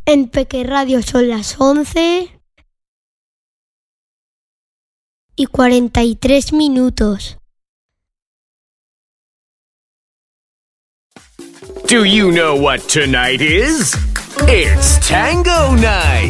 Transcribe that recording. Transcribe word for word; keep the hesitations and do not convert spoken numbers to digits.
En Peque Radio son las once y cuarenta y tres minutos. Do you know what tonight is? It's Tango Night!